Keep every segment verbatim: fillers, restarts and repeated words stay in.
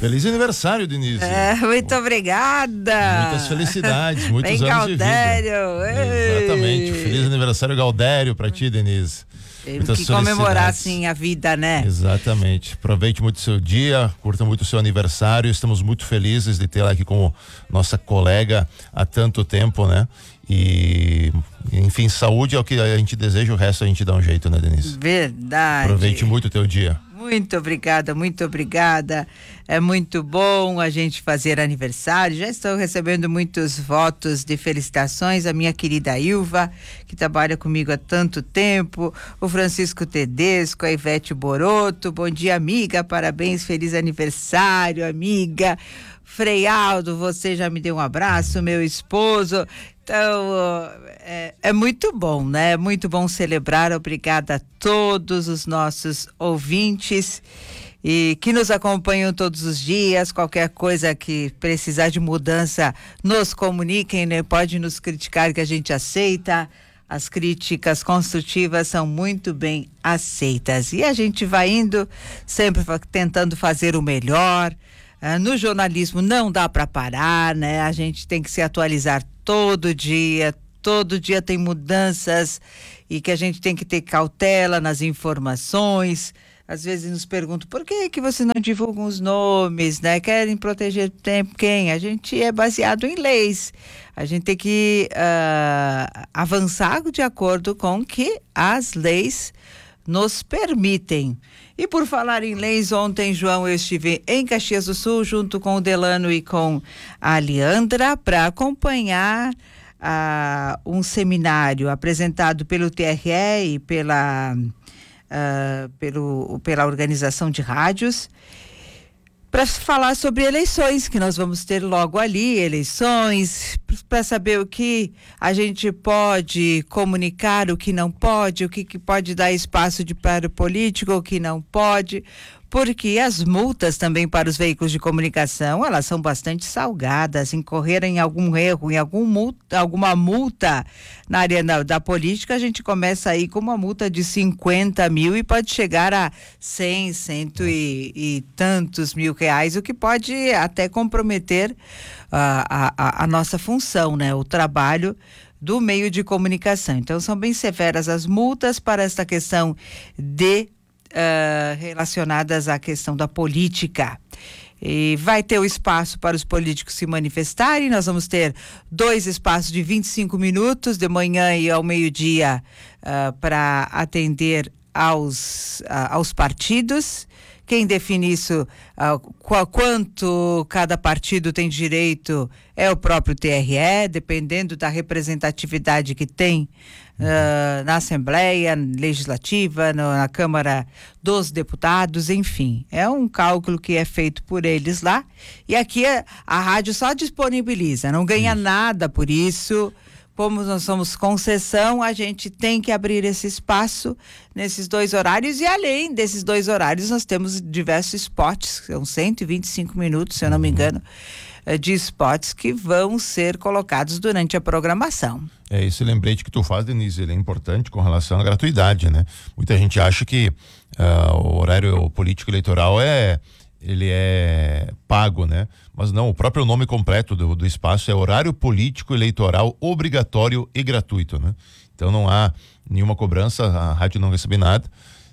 Feliz aniversário, Denise. É, muito obrigada. Muitas felicidades, muitos Vem, anos Galdério. de vida. Exatamente. Feliz aniversário, Galdério, pra ti, Denise. Temos que comemorar, assim, a vida, né? Exatamente. Aproveite muito o seu dia, curta muito o seu aniversário. Estamos muito felizes de tê-la aqui como nossa colega há tanto tempo, né? E, enfim, saúde é o que a gente deseja, o resto a gente dá um jeito, né, Denise? Verdade. Aproveite muito o teu dia. Muito obrigada, muito obrigada. É muito bom a gente fazer aniversário. Já estou recebendo muitos votos de felicitações. A minha querida Ilva, que trabalha comigo há tanto tempo. O Francisco Tedesco, a Ivete Boroto. Bom dia, amiga. Parabéns, feliz aniversário, amiga. Frei Aldo, você já me deu um abraço, meu esposo. Então, é, é muito bom, né? É muito bom celebrar. Obrigada a todos os nossos ouvintes e que nos acompanham todos os dias. Qualquer coisa que precisar de mudança, nos comuniquem, né? Pode nos criticar que a gente aceita. As críticas construtivas são muito bem aceitas. E a gente vai indo, sempre tentando fazer o melhor. Uh, no jornalismo não dá para parar, né? A gente tem que se atualizar todo dia, todo dia tem mudanças e que a gente tem que ter cautela nas informações. Às vezes nos perguntam, por que que você não divulga os nomes, né? Querem proteger tempo quem? A gente é baseado em leis. A gente tem que uh, avançar de acordo com o que as leis nos permitem. E por falar em leis, ontem, João, eu estive em Caxias do Sul junto com o Delano e com a Leandra para acompanhar uh, um seminário apresentado pelo T R E e pela, uh, pelo, pela Organização de Rádios, para falar sobre eleições, que nós vamos ter logo ali, eleições, para saber o que a gente pode comunicar, o que não pode, o que, que pode dar espaço de, para o político, o que não pode, porque as multas também para os veículos de comunicação, elas são bastante salgadas. Incorrer em algum erro, em algum multa, alguma multa na área da, da política, a gente começa aí com uma multa de cinquenta mil e pode chegar a cem, cento e, e tantos mil reais, o que pode até comprometer uh, a, a, a nossa função, né? O trabalho do meio de comunicação. Então, são bem severas as multas para esta questão de Uh, relacionadas à questão da política. E vai ter o espaço para os políticos se manifestarem. Nós vamos ter dois espaços de vinte e cinco minutos, de manhã e ao meio-dia, uh, para atender aos, uh, aos partidos. Quem define isso, uh, qu- quanto cada partido tem direito, é o próprio T R E, dependendo da representatividade que tem uh, na Assembleia Legislativa, no, na Câmara dos Deputados, enfim. É um cálculo que é feito por eles lá. E aqui a, a rádio só disponibiliza, não ganha isso. nada por isso. Como nós somos concessão, a gente tem que abrir esse espaço nesses dois horários, e além desses dois horários nós temos diversos spots, são cento e vinte e cinco minutos, se eu não me engano, de spots que vão ser colocados durante a programação. É, esse lembrete que tu faz, Denise, ele é importante com relação à gratuidade, né? Muita gente acha que uh, o horário político eleitoral é ele é pago, né? Mas não, o próprio nome completo do, do espaço é horário político eleitoral obrigatório e gratuito, né? Então não há nenhuma cobrança, a rádio não recebe nada,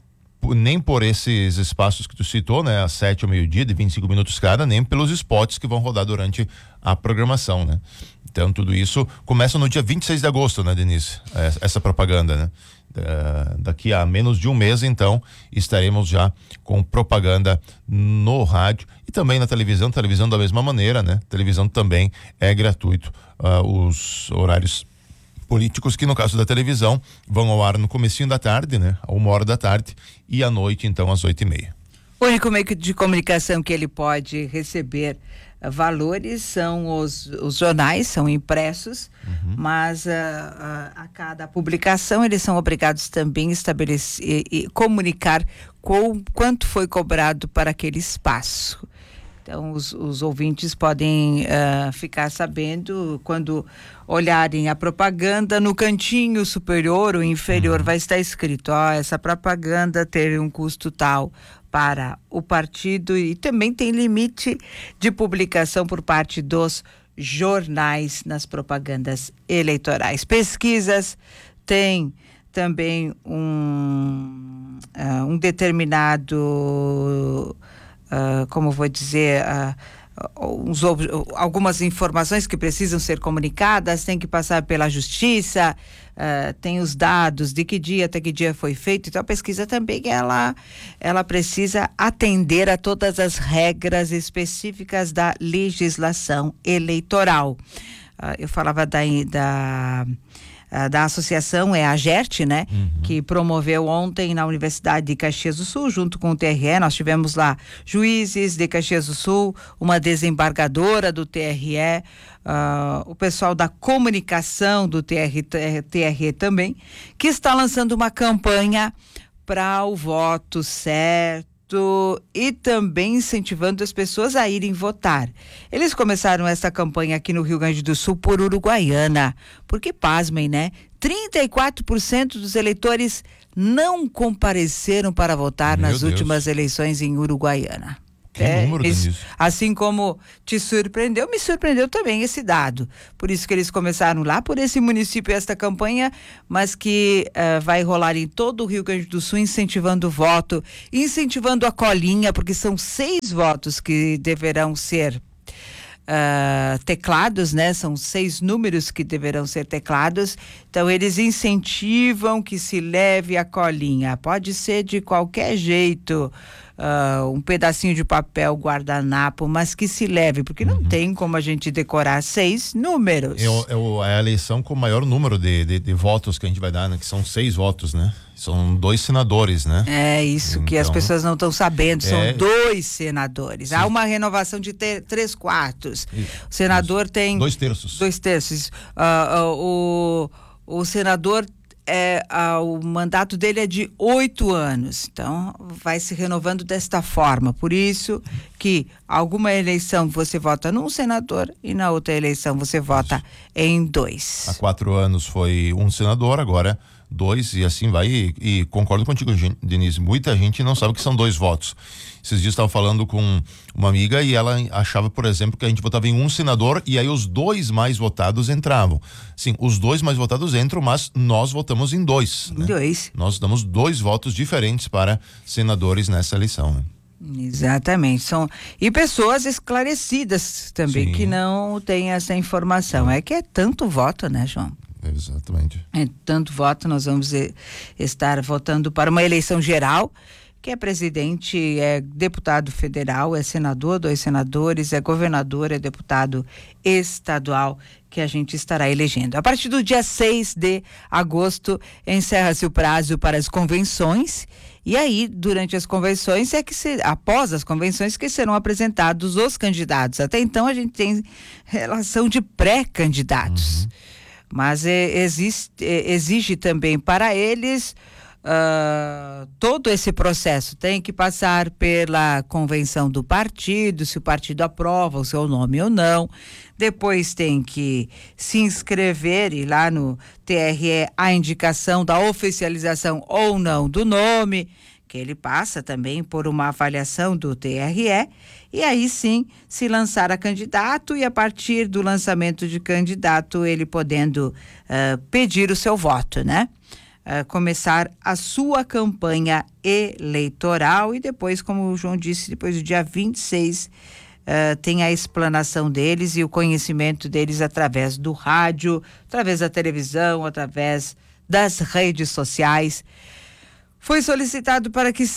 nem por esses espaços que tu citou, né? Às sete ao meio-dia, de vinte e cinco minutos cada, nem pelos spots que vão rodar durante a programação, né? Então tudo isso começa no dia vinte e seis de agosto, né, Denise? Essa propaganda, né? Uh, daqui a menos de um mês, então, estaremos já com propaganda no rádio e também na televisão, televisão da mesma maneira, né? Televisão também é gratuito, uh, os horários políticos, que no caso da televisão vão ao ar no comecinho da tarde, né? A uma hora da tarde, e à noite, então, às oito e meia. O único meio de comunicação que ele pode receber uh, valores são os, os jornais, são impressos, uhum. mas uh, uh, a cada publicação eles são obrigados também a estabelecer e, e comunicar com, quanto foi cobrado para aquele espaço. Então, os, os ouvintes podem uh, ficar sabendo quando olharem a propaganda, no cantinho superior ou inferior, uhum. vai estar escrito, ó, essa propaganda teve um custo tal para o partido e também tem limite de publicação por parte dos jornais nas propagandas eleitorais. Pesquisas têm também um, uh, um determinado, uh, como vou dizer, uh, Uns, algumas informações que precisam ser comunicadas, tem que passar pela justiça, uh, tem os dados de que dia até que dia foi feito. Então a pesquisa também ela, ela precisa atender a todas as regras específicas da legislação eleitoral. Uh, eu falava da, da da associação, é a GERT, né? Uhum. Que promoveu ontem na Universidade de Caxias do Sul, junto com o T R E, nós tivemos lá juízes de Caxias do Sul, uma desembargadora do T R E, uh, o pessoal da comunicação do T R E também, que está lançando uma campanha para o voto certo e também incentivando as pessoas a irem votar. Eles começaram essa campanha aqui no Rio Grande do Sul por Uruguaiana, porque, pasmem, né? trinta e quatro por cento dos eleitores não compareceram para votar Meu nas Deus. últimas eleições em Uruguaiana. Que é, número, isso, assim como te surpreendeu, me surpreendeu também esse dado. Por isso que eles começaram lá por esse município esta campanha, mas que uh, vai rolar em todo o Rio Grande do Sul, incentivando o voto, incentivando a colinha, porque são seis votos que deverão ser Uh, teclados, né? São seis números que deverão ser teclados. Então eles incentivam que se leve a colinha. Pode ser de qualquer jeito, uh, um pedacinho de papel, guardanapo, mas que se leve, porque não uhum. tem como a gente decorar seis números. É, é, é a eleição com o maior número de, de, de votos que a gente vai dar, né? Que são seis votos, né? São dois senadores, né? É isso então, que as pessoas não estão sabendo, são é... dois senadores. Sim. Há uma renovação de ter, três quartos. Isso, o senador isso. tem... Dois terços. Dois terços. Uh, uh, o, o senador, é, uh, o mandato dele é de oito anos. Então, vai se renovando desta forma. Por isso que alguma eleição você vota num senador e na outra eleição você vota isso. em dois. Há quatro anos foi um senador, agora... dois e assim vai e, e concordo contigo, Denise, muita gente não sabe que são dois votos. Esses dias estava falando com uma amiga e ela achava, por exemplo, que a gente votava em um senador e aí os dois mais votados entravam. Sim, os dois mais votados entram, mas nós votamos em dois. Em né? dois. Nós damos dois votos diferentes para senadores nessa eleição, né? Exatamente, são e pessoas esclarecidas também Sim. que não têm essa informação. É que é tanto voto, né, João? Exatamente. É tanto voto, nós vamos e, estar votando para uma eleição geral, que é presidente, é deputado federal, é senador, dois senadores, é governador, é deputado estadual, que a gente estará elegendo. A partir do dia seis de agosto, encerra-se o prazo para as convenções, e aí, durante as convenções, é que se, após as convenções, que serão apresentados os candidatos. Até então, a gente tem relação de pré-candidatos. Uhum. Mas é, existe, é, exige também para eles uh, todo esse processo. Tem que passar pela convenção do partido, se o partido aprova o seu nome ou não. Depois tem que se inscrever e lá no T R E a indicação da oficialização ou não do nome, que ele passa também por uma avaliação do T R E, e aí sim se lançar a candidato e a partir do lançamento de candidato ele podendo uh, pedir o seu voto, né? Uh, começar a sua campanha eleitoral e depois, como o João disse, depois do dia vinte e seis uh, tem a explanação deles e o conhecimento deles através do rádio, através da televisão, através das redes sociais. Foi solicitado para que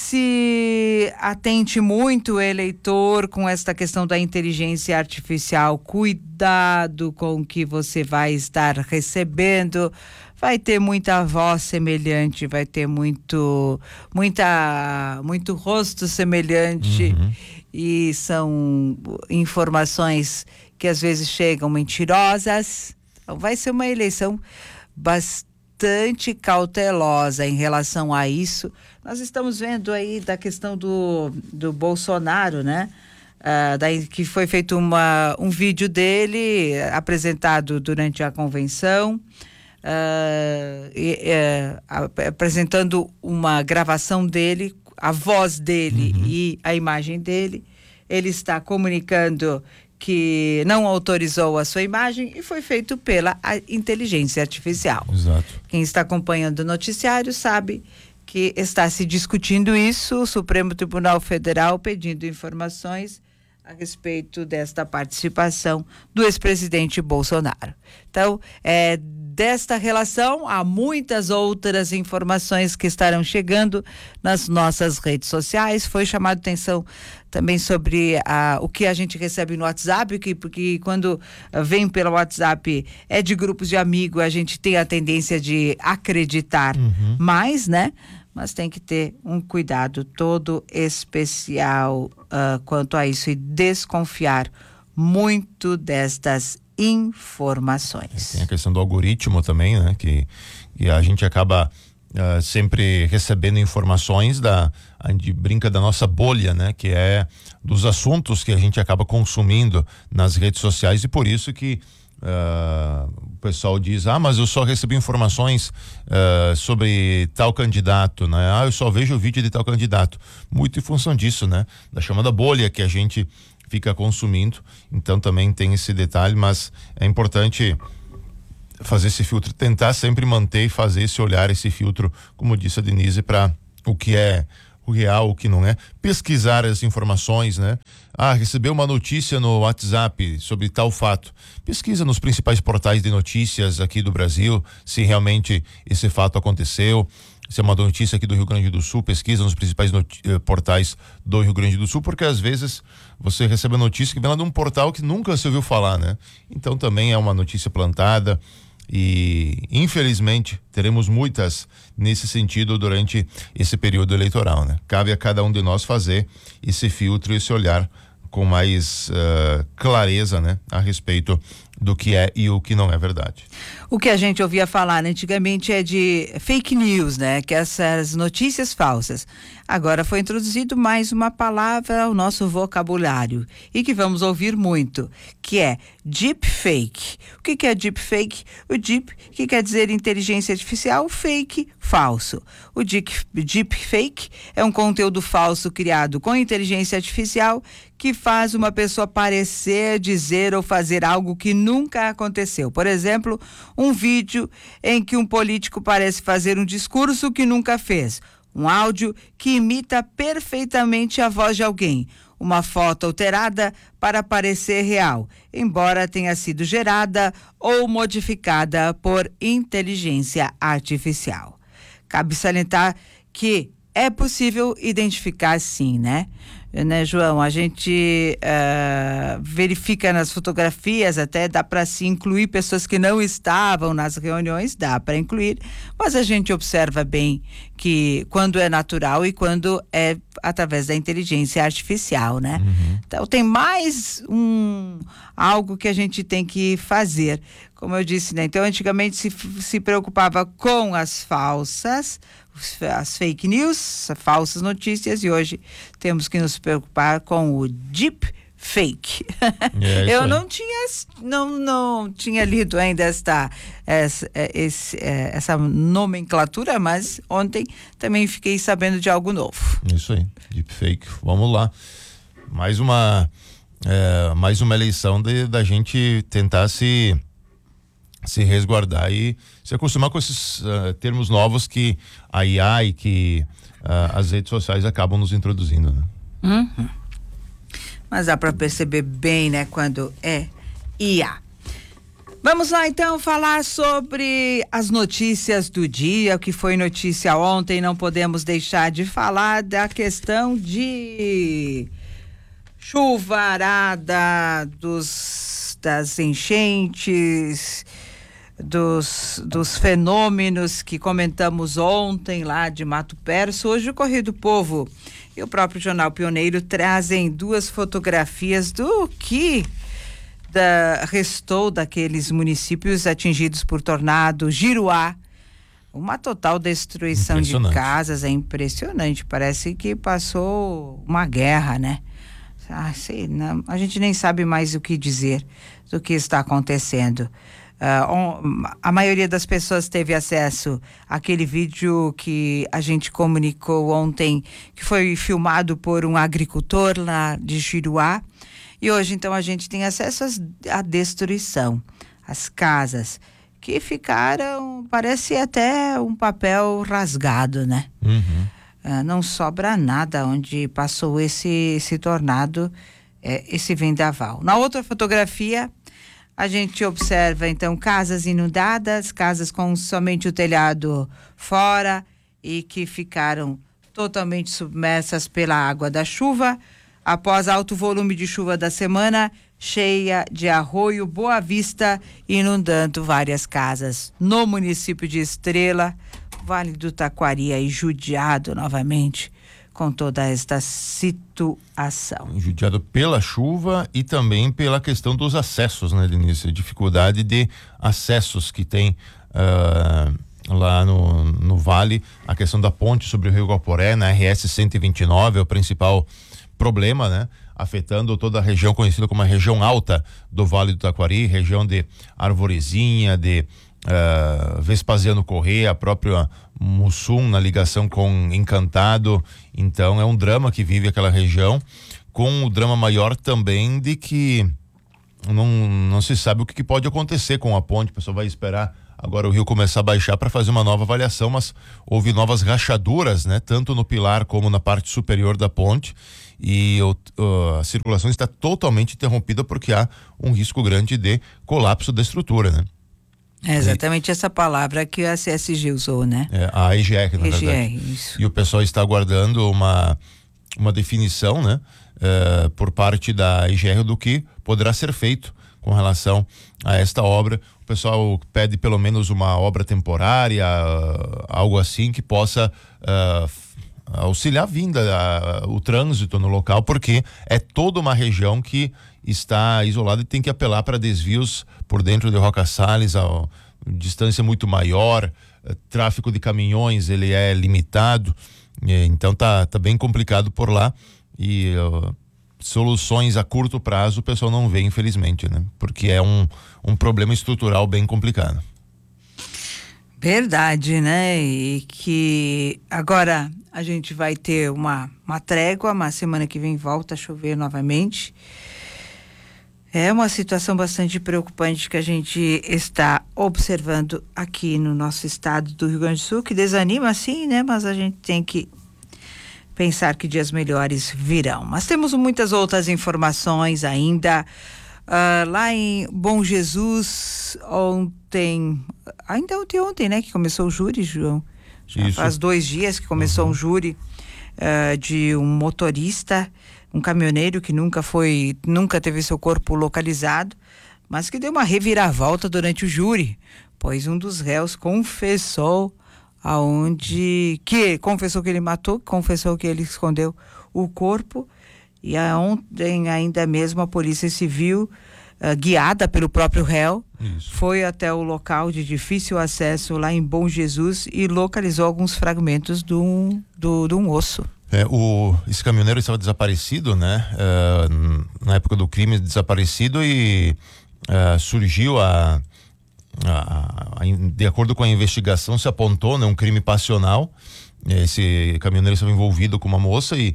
se atente muito o eleitor com esta questão da inteligência artificial. Cuidado com o que você vai estar recebendo. Vai ter muita voz semelhante, vai ter muito, muita, muito rosto semelhante. Uhum. E são informações que às vezes chegam mentirosas. Então vai ser uma eleição bastante bastante cautelosa em relação a isso. Nós estamos vendo aí da questão do, do Bolsonaro, né? Ah, daí que foi feito uma, um vídeo dele apresentado durante a convenção, ah, e, é, apresentando uma gravação dele a voz dele Uhum. e a imagem dele. Ele está comunicando que não autorizou a sua imagem e foi feito pela inteligência artificial. Exato. Quem está acompanhando o noticiário sabe que está se discutindo isso, o Supremo Tribunal Federal pedindo informações a respeito desta participação do ex-presidente Bolsonaro. Então, é, desta relação, há muitas outras informações que estarão chegando nas nossas redes sociais. Foi chamado atenção também sobre a, o que a gente recebe no WhatsApp, que, porque quando vem pelo WhatsApp é de grupos de amigos, a gente tem a tendência de acreditar Uhum. mais, né? Mas tem que ter um cuidado todo especial uh, quanto a isso e desconfiar muito destas informações. Tem a questão do algoritmo também, né? Que, que a gente acaba uh, sempre recebendo informações da, a gente brinca da nossa bolha, né? Que é dos assuntos que a gente acaba consumindo nas redes sociais, e por isso que Uh, o pessoal diz, ah, mas eu só recebi informações uh, sobre tal candidato, né? Ah, eu só vejo o vídeo de tal candidato. Muito em função disso, né? Da chamada bolha que a gente fica consumindo. Então também tem esse detalhe, mas é importante fazer esse filtro, tentar sempre manter e fazer esse olhar, esse filtro, como disse a Denise, para o que é o real, o que não é, pesquisar as informações, né? Ah, recebeu uma notícia no WhatsApp sobre tal fato. Pesquisa nos principais portais de notícias aqui do Brasil se realmente esse fato aconteceu. Se é uma notícia aqui do Rio Grande do Sul, pesquisa nos principais eh, portais do Rio Grande do Sul, porque às vezes você recebe a notícia que vem lá de um portal que nunca se ouviu falar, né? Então também é uma notícia plantada. E infelizmente teremos muitas nesse sentido durante esse período eleitoral, né? Cabe a cada um de nós fazer esse filtro, esse olhar com mais uh, clareza, né? A respeito do que é e o que não é verdade. O que a gente ouvia falar antigamente é de fake news, né? Que essas notícias falsas. Agora foi introduzido mais uma palavra ao nosso vocabulário e que vamos ouvir muito, que é deepfake. O que que é deepfake? O deep, que quer dizer inteligência artificial, fake, falso. O deep, deepfake é um conteúdo falso criado com inteligência artificial que faz uma pessoa parecer, dizer ou fazer algo que nunca aconteceu. Por exemplo, um vídeo em que um político parece fazer um discurso que nunca fez. Um áudio que imita perfeitamente a voz de alguém. Uma foto alterada para parecer real, embora tenha sido gerada ou modificada por inteligência artificial. Cabe salientar que é possível identificar sim, né? Né, João? A gente uh, verifica nas fotografias, até dá para se incluir pessoas que não estavam nas reuniões, dá para incluir, mas a gente observa bem que quando é natural e quando é através da inteligência artificial, né? Uhum. Então tem mais um algo que a gente tem que fazer, como eu disse, né? Então antigamente se, se preocupava com as falsas, as fake news, falsas notícias, e hoje temos que nos preocupar com o deep fake. É, eu não tinha, não, não tinha lido ainda esta, essa, esse, essa nomenclatura, mas ontem também fiquei sabendo de algo novo. Isso aí, deep fake. Vamos lá. Mais uma, é, mais uma eleição de, da gente tentar se se resguardar e se acostumar com esses uh, termos novos que a I A e que uh, as redes sociais acabam nos introduzindo, né? Uhum. Mas dá para perceber bem, né, quando é I A. Vamos lá então falar sobre as notícias do dia, o que foi notícia ontem. Não podemos deixar de falar da questão de chuvarada, dos, das enchentes, Dos, dos fenômenos que comentamos ontem lá de Mato Perso. Hoje o Correio do Povo e o próprio Jornal Pioneiro trazem duas fotografias do que da, restou daqueles municípios atingidos por tornado. Giruá, uma total destruição de casas, é impressionante, parece que passou uma guerra, né? Ah, sei, não, a gente nem sabe mais o que dizer do que está acontecendo. Uh, on, a maioria das pessoas teve acesso àquele vídeo que a gente comunicou ontem, que foi filmado por um agricultor lá de Giruá. E hoje, então, a gente tem acesso às, à destruição, às casas, que ficaram, parece até um papel rasgado, né? Uhum. Uh, não sobra nada onde passou esse, esse tornado, é, esse vendaval. Na outra fotografia, a gente observa, então, casas inundadas, casas com somente o telhado fora e que ficaram totalmente submersas pela água da chuva. Após alto volume de chuva da semana, cheia de arroio Boa Vista, inundando várias casas. No município de Estrela, Vale do Taquari aí judiado novamente com toda esta situação. Judiado pela chuva e também pela questão dos acessos, né, Denise? Dificuldade de acessos que tem uh, lá no, no Vale. A questão da ponte sobre o Rio Guaporé, na R S cento e vinte e nove, é o principal problema, né? Afetando toda a região conhecida como a região alta do Vale do Taquari, região de Arvorezinha, de uh, Vespasiano Corrêa, a própria Mussum na ligação com Encantado. Então é um drama que vive aquela região, com o drama maior também de que não, não se sabe o que, que pode acontecer com a ponte. O pessoal vai esperar agora o rio começar a baixar para fazer uma nova avaliação, mas houve novas rachaduras, né? Tanto no pilar como na parte superior da ponte, e uh, a circulação está totalmente interrompida porque há um risco grande de colapso da estrutura, né? É exatamente e, essa palavra que a C S G usou, né? É, a I G R, na I G R, verdade. isso. E o pessoal está aguardando uma, uma definição, né? Uh, por parte da I G R do que poderá ser feito com relação a esta obra. O pessoal pede pelo menos uma obra temporária, uh, algo assim que possa uh, auxiliar a vinda, uh, o trânsito no local, porque é toda uma região que está isolada e tem que apelar para desvios por dentro de Roca Salles, a, a distância muito maior, uh, tráfego de caminhões ele é limitado, e, então tá, tá bem complicado por lá, e uh, soluções a curto prazo o pessoal não vê, infelizmente, né? Porque é um, um problema estrutural bem complicado. Verdade, né? E que agora a gente vai ter uma, uma trégua, mas semana que vem volta a chover novamente. É uma situação bastante preocupante que a gente está observando aqui no nosso estado do Rio Grande do Sul, que desanima sim, né? Mas a gente tem que pensar que dias melhores virão. Mas temos muitas outras informações ainda. Uh, lá em Bom Jesus, ontem, ainda ontem, ontem, né, que começou o júri, João? Já Isso. faz dois dias que começou uhum. um júri uh, de um motorista, um caminhoneiro que nunca foi, nunca teve seu corpo localizado, mas que deu uma reviravolta durante o júri, pois um dos réus confessou aonde que confessou que ele matou, confessou que ele escondeu o corpo. E ontem ainda mesmo a Polícia Civil, uh, guiada pelo próprio réu, Isso. foi até o local de difícil acesso lá em Bom Jesus e localizou alguns fragmentos de um, do, de um osso. É, o, esse caminhoneiro estava desaparecido, né? Uh, na época do crime, desaparecido, e uh, surgiu a, a, a, de acordo com a investigação, se apontou, né, um crime passional. Esse caminhoneiro estava envolvido com uma moça e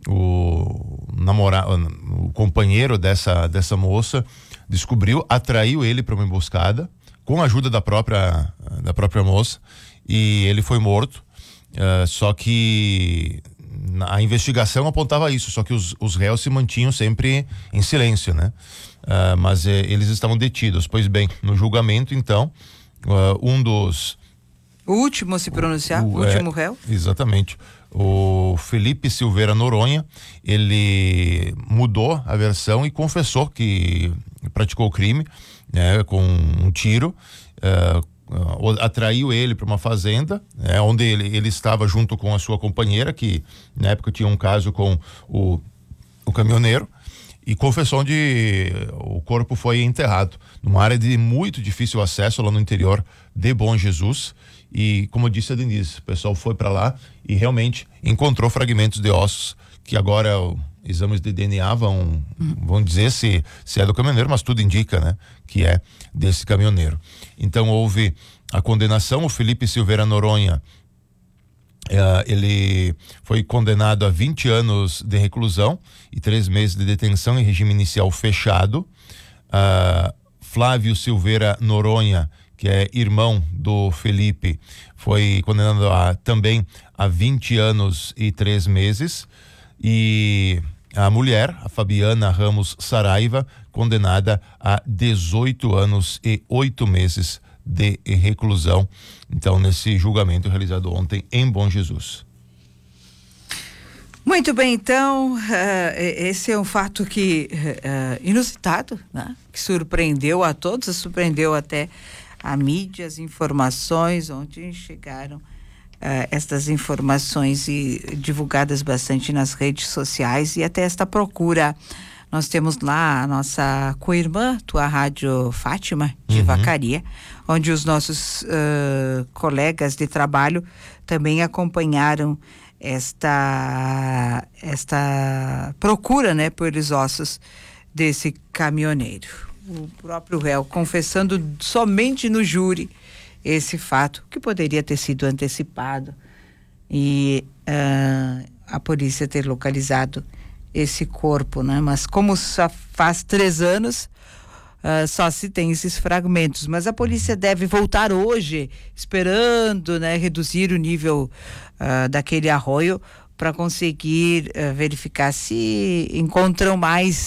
o namorado, o companheiro dessa, dessa moça descobriu, atraiu ele para uma emboscada com a ajuda da própria, da própria moça, e ele foi morto. Uh, só que a investigação apontava isso, só que os, os réus se mantinham sempre em silêncio, né? Uh, mas eh, eles estavam detidos. Pois bem, no julgamento, então, uh, um dos... O último a se pronunciar, o, o último é, réu? Exatamente. O Felipe Silveira Noronha, ele mudou a versão e confessou que praticou o crime, né, com um tiro, uh, atraiu ele para uma fazenda, né, onde ele, ele estava junto com a sua companheira, que na época tinha um caso com o, o caminhoneiro, e confessou onde o corpo foi enterrado, numa área de muito difícil acesso lá no interior de Bom Jesus. E como disse a Denise, o pessoal foi para lá e realmente encontrou fragmentos de ossos que agora o, exames de D N A vão, vão dizer se, se é do caminhoneiro, mas tudo indica, né, que é desse caminhoneiro. Então houve a condenação. O Felipe Silveira Noronha, Uh, ele foi condenado a vinte anos de reclusão e três meses de detenção em regime inicial fechado. Uh, Flávio Silveira Noronha, que é irmão do Felipe, foi condenado a, também a vinte anos e três meses. E a mulher, a Fabiana Ramos Saraiva, condenada a dezoito anos e oito meses de reclusão. Então, nesse julgamento realizado ontem em Bom Jesus. Muito bem, então, uh, esse é um fato que uh, inusitado, né? Que surpreendeu a todos, surpreendeu até a mídia, as informações. Ontem chegaram uh, estas informações e divulgadas bastante nas redes sociais, e até esta procura. Nós temos lá a nossa co-irmã, tua Rádio Fátima, de uhum. Vacaria, onde os nossos uh, colegas de trabalho também acompanharam esta, esta procura, né, pelos ossos desse caminhoneiro. O próprio réu confessando somente no júri esse fato, que poderia ter sido antecipado, e uh, a polícia ter localizado esse corpo, né? Mas como só faz três anos, uh, só se tem esses fragmentos. Mas a polícia deve voltar hoje, esperando, né, reduzir o nível uh, daquele arroio para conseguir uh, verificar se encontram mais